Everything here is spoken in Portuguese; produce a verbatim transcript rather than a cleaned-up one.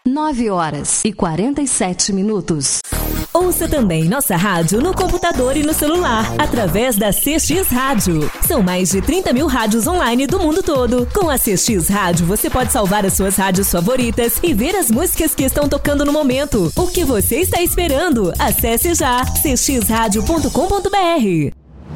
nove horas e quarenta e sete minutos. Ouça também nossa rádio no computador e no celular, através da C X Rádio. São mais de trinta mil rádios online do mundo todo. Com a C X Rádio, você pode salvar as suas rádios favoritas e ver as músicas que estão tocando no momento. O que você está esperando? Acesse já c x rádio ponto com ponto b r.